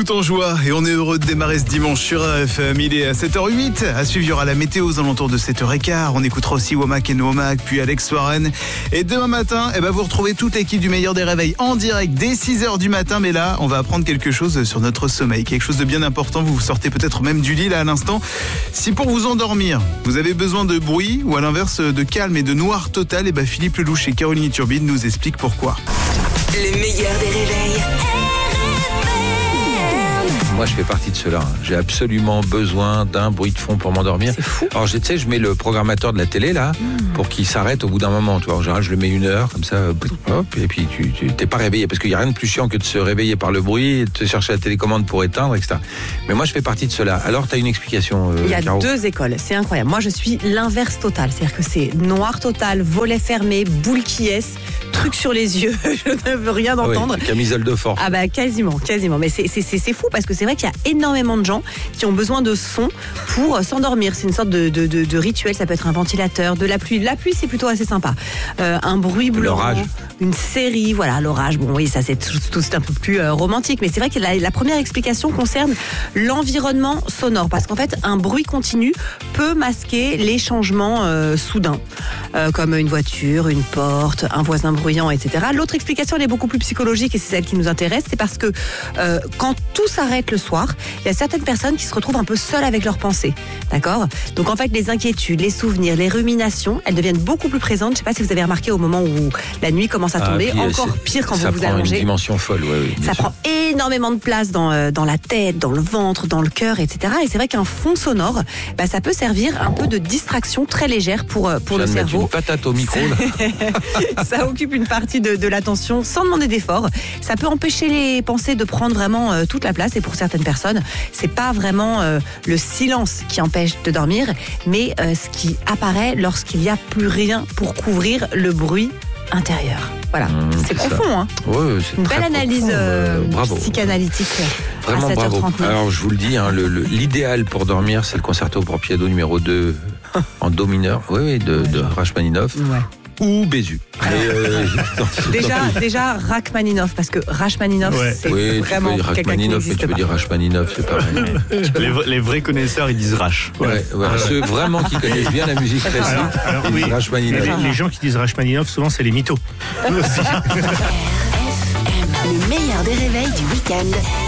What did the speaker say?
tout en joie et on est heureux de démarrer ce dimanche sur RFM. Il est à 7h08. À suivre, il y aura la météo aux alentours de 7h15. On écoutera aussi Womack et Nomack, puis Alex Warren. Et demain matin, vous retrouvez toute l'équipe du meilleur des réveils en direct dès 6h du matin. Mais là, on va apprendre quelque chose sur notre sommeil, quelque chose de bien important. Vous sortez peut-être même du lit là à l'instant. Si pour vous endormir, vous avez besoin de bruit ou à l'inverse de calme et de noir total, Philippe Lelouch et Caroline Turbine nous expliquent pourquoi. Le meilleur des réveils. Moi, je fais partie de ceux-là. J'ai absolument besoin d'un bruit de fond pour m'endormir. C'est fou. Alors, tu sais, je mets le programmateur de la télé, là, pour qu'il s'arrête au bout d'un moment. Tu vois, en général, je le mets 1 heure, comme ça, hop, et puis tu t'es pas réveillé. Parce qu'il n'y a rien de plus chiant que de se réveiller par le bruit, et de te chercher la télécommande pour éteindre, etc. Mais moi, je fais partie de ceux-là. Alors, tu as une explication, Il y a Caro? 2 écoles, c'est incroyable. Moi, je suis l'inverse total. C'est-à-dire que c'est noir total, volet fermé, boule qui est, truc sur les yeux. Je ne veux rien entendre. Oui, camisole de force. Ah quasiment. Mais c'est fou parce que c'est vrai qu'il y a énormément de gens qui ont besoin de son pour s'endormir. C'est une sorte de rituel. Ça peut être un ventilateur, de la pluie. La pluie, c'est plutôt assez sympa. Un bruit blanc, l'orage, une série, voilà, l'orage. Bon, oui, ça c'est tout un peu plus romantique. Mais c'est vrai que la première explication concerne l'environnement sonore. Parce qu'en fait, un bruit continu peut masquer les changements soudains, comme une voiture, une porte, un voisin bruyant, etc. L'autre explication, elle est beaucoup plus psychologique et c'est celle qui nous intéresse. C'est parce que quand tout s'arrête le soir, il y a certaines personnes qui se retrouvent un peu seules avec leurs pensées. D'accord ? Donc en fait, les inquiétudes, les souvenirs, les ruminations, elles deviennent beaucoup plus présentes. Je ne sais pas si vous avez remarqué au moment où la nuit commence à tomber, encore pire quand vous vous allongez. Ça prend une dimension folle, oui. Ça prend énormément de place dans la tête, dans le ventre, dans le cœur, etc. Et c'est vrai qu'un fond sonore, ça peut servir un peu de distraction très légère pour le cerveau. Mettre une patate au micro, là. Ça occupe une partie de l'attention sans demander d'effort. Ça peut empêcher les pensées de prendre vraiment toute la place. Et pour certaines personnes, c'est pas vraiment le silence qui empêche de dormir, mais ce qui apparaît lorsqu'il n'y a plus rien pour couvrir le bruit intérieur. Voilà, c'est profond, hein. Ouais, c'est une très belle analyse bravo. Psychanalytique. Vraiment à 7h39. bravo. Alors je vous le dis, l'idéal pour dormir, c'est le concerto pour piano numéro 2 en do mineur, de Rachmaninoff. Ouais. Ou Bézu. Déjà Rachmaninoff, parce que Rachmaninoff, c'est vraiment quelqu'un qui Rachmaninoff, mais tu n'existe peux pas. dire Rachmaninoff, c'est pareil. Les vrais connaisseurs, ils disent Rach. Ceux vraiment qui connaissent bien la musique classique, Alors, ils disent Rachmaninoff. les gens qui disent Rachmaninoff, souvent, c'est les mythos. Le meilleur des réveils du week-end.